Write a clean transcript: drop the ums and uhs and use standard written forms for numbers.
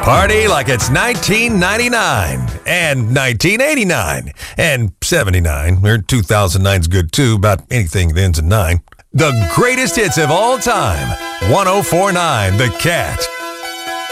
Party like it's 1999 and 1989 and 79. Or 2009's good too, about anything that ends in 9. The greatest hits of all time. 104.9 The Cat.